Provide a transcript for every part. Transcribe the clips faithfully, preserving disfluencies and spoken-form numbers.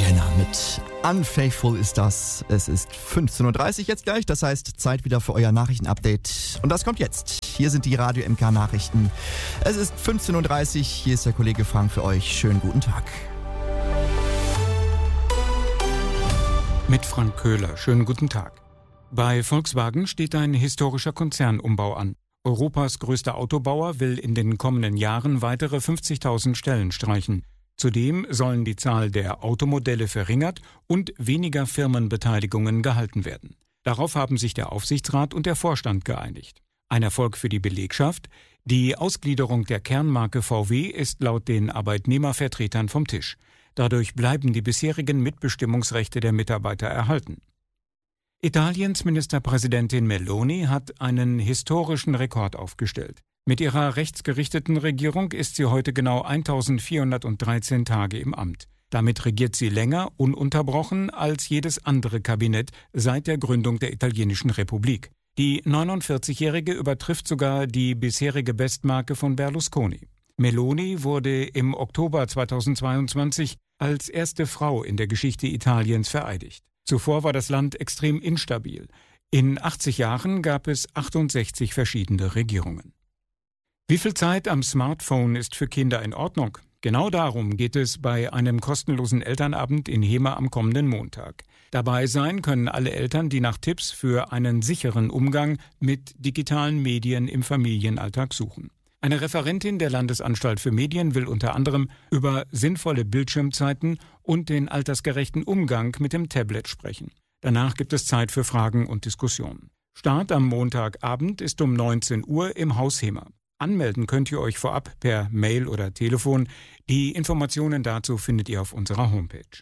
Rihanna mit Unfaithful ist das. Es ist fünfzehn Uhr dreißig jetzt gleich, das heißt Zeit wieder für euer Nachrichtenupdate. Und das kommt jetzt. Hier sind die Radio M K Nachrichten. Es ist fünfzehn Uhr dreißig, hier ist der Kollege Frank für euch. Schönen guten Tag. Mit Frank Köhler, schönen guten Tag. Bei Volkswagen steht ein historischer Konzernumbau an. Europas größter Autobauer will in den kommenden Jahren weitere fünfzigtausend Stellen streichen. Zudem sollen die Zahl der Automodelle verringert und weniger Firmenbeteiligungen gehalten werden. Darauf haben sich der Aufsichtsrat und der Vorstand geeinigt. Ein Erfolg für die Belegschaft. Die Ausgliederung der Kernmarke V W ist laut den Arbeitnehmervertretern vom Tisch. Dadurch bleiben die bisherigen Mitbestimmungsrechte der Mitarbeiter erhalten. Italiens Ministerpräsidentin Meloni hat einen historischen Rekord aufgestellt. Mit ihrer rechtsgerichteten Regierung ist sie heute genau eintausendvierhundertdreizehn Tage im Amt. Damit regiert sie länger, ununterbrochen, als jedes andere Kabinett seit der Gründung der italienischen Republik. Die neunundvierzigjährige übertrifft sogar die bisherige Bestmarke von Berlusconi. Meloni wurde im Oktober zweitausendzweiundzwanzig als erste Frau in der Geschichte Italiens vereidigt. Zuvor war das Land extrem instabil. In achtzig Jahren gab es achtundsechzig verschiedene Regierungen. Wie viel Zeit am Smartphone ist für Kinder in Ordnung? Genau darum geht es bei einem kostenlosen Elternabend in Hema am kommenden Montag. Dabei sein können alle Eltern, die nach Tipps für einen sicheren Umgang mit digitalen Medien im Familienalltag suchen. Eine Referentin der Landesanstalt für Medien will unter anderem über sinnvolle Bildschirmzeiten und den altersgerechten Umgang mit dem Tablet sprechen. Danach gibt es Zeit für Fragen und Diskussionen. Start am Montagabend ist um neunzehn Uhr im Haus Hema. Anmelden könnt ihr euch vorab per Mail oder Telefon. Die Informationen dazu findet ihr auf unserer Homepage.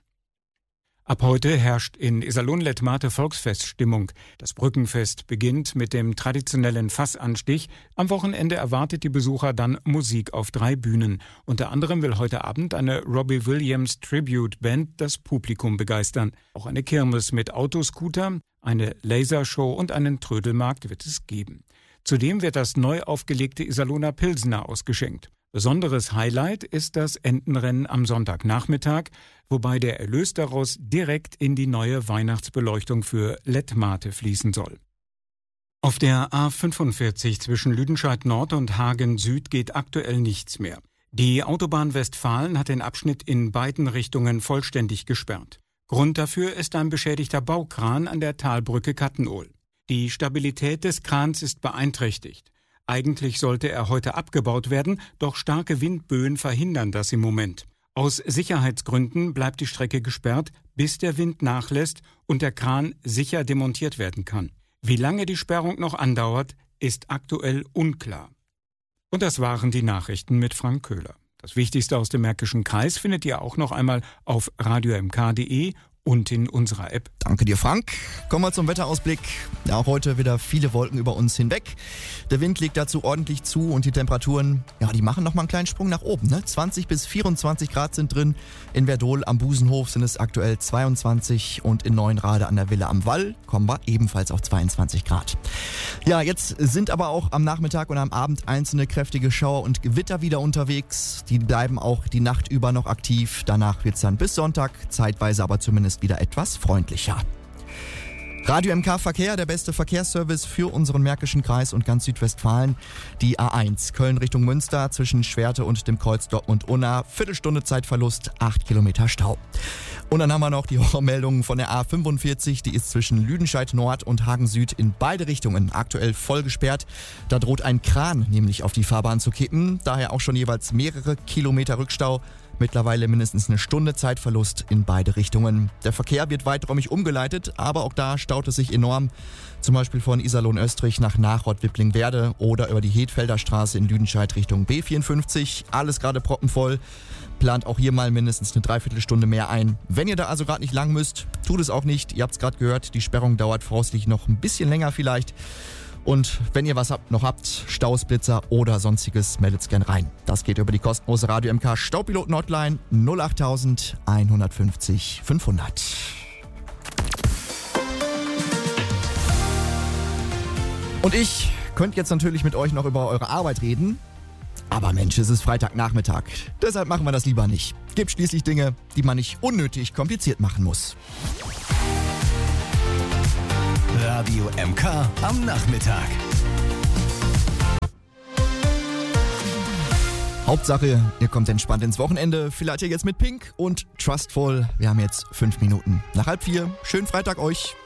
Ab heute herrscht in Iserlohn-Letmathe Volksfeststimmung. Das Brückenfest beginnt mit dem traditionellen Fassanstich. Am Wochenende erwartet die Besucher dann Musik auf drei Bühnen. Unter anderem will heute Abend eine Robbie Williams Tribute Band das Publikum begeistern. Auch eine Kirmes mit Autoscooter, eine Lasershow und einen Trödelmarkt wird es geben. Zudem wird das neu aufgelegte Iserlohner Pilsener ausgeschenkt. Besonderes Highlight ist das Entenrennen am Sonntagnachmittag, wobei der Erlös daraus direkt in die neue Weihnachtsbeleuchtung für Letmathe fließen soll. Auf der A fünfundvierzig zwischen Lüdenscheid Nord und Hagen Süd geht aktuell nichts mehr. Die Autobahn Westfalen hat den Abschnitt in beiden Richtungen vollständig gesperrt. Grund dafür ist ein beschädigter Baukran an der Talbrücke Kattenohl. Die Stabilität des Krans ist beeinträchtigt. Eigentlich sollte er heute abgebaut werden, doch starke Windböen verhindern das im Moment. Aus Sicherheitsgründen bleibt die Strecke gesperrt, bis der Wind nachlässt und der Kran sicher demontiert werden kann. Wie lange die Sperrung noch andauert, ist aktuell unklar. Und das waren die Nachrichten mit Frank Köhler. Das Wichtigste aus dem Märkischen Kreis findet ihr auch noch einmal auf radio m k punkt d e und in unserer App. Danke dir, Frank. Kommen wir zum Wetterausblick. Ja, auch heute wieder viele Wolken über uns hinweg. Der Wind legt dazu ordentlich zu und die Temperaturen, ja, die machen nochmal einen kleinen Sprung nach oben. Ne? zwanzig bis vierundzwanzig Grad sind drin. In Verdol am Busenhof sind es aktuell zweiundzwanzig und in Neuenrade an der Villa am Wall kommen wir ebenfalls auf zweiundzwanzig Grad. Ja, jetzt sind aber auch am Nachmittag und am Abend einzelne kräftige Schauer und Gewitter wieder unterwegs. Die bleiben auch die Nacht über noch aktiv. Danach wird es dann bis Sonntag, zeitweise aber zumindest wieder etwas freundlicher. Radio M K Verkehr, der beste Verkehrsservice für unseren Märkischen Kreis und ganz Südwestfalen. Die A eins, Köln Richtung Münster, zwischen Schwerte und dem Kreuz Dortmund-Unna. Viertelstunde Zeitverlust, acht Kilometer Stau. Und dann haben wir noch die Horrormeldungen von der A fünfundvierzig. Die ist zwischen Lüdenscheid Nord und Hagen Süd in beide Richtungen aktuell voll gesperrt. Da droht ein Kran nämlich auf die Fahrbahn zu kippen. Daher auch schon jeweils mehrere Kilometer Rückstau. Mittlerweile mindestens eine Stunde Zeitverlust in beide Richtungen. Der Verkehr wird weiträumig umgeleitet, aber auch da staut es sich enorm. Zum Beispiel von Iserlohn-Österreich nach Nachrott-Wipplingwerde oder über die Hedfelder Straße in Lüdenscheid Richtung B vierundfünfzig. Alles gerade proppenvoll. Plant auch hier mal mindestens eine Dreiviertelstunde mehr ein. Wenn ihr da also gerade nicht lang müsst, tut es auch nicht. Ihr habt es gerade gehört, die Sperrung dauert voraussichtlich noch ein bisschen länger vielleicht. Und wenn ihr was habt, noch habt, Staus, Blitzer oder sonstiges, meldet's gern rein. Das geht über die kostenlose Radio M K Staupiloten-Hotline null acht einhundertfünfzig fünfhundert. Und ich könnte jetzt natürlich mit euch noch über eure Arbeit reden. Aber Mensch, es ist Freitagnachmittag. Deshalb machen wir das lieber nicht. Gibt schließlich Dinge, die man nicht unnötig kompliziert machen muss. Radio M K am Nachmittag. Hauptsache, ihr kommt entspannt ins Wochenende. Vielleicht ihr jetzt mit Pink und Trustful. Wir haben jetzt fünf Minuten nach halb vier. Schönen Freitag euch.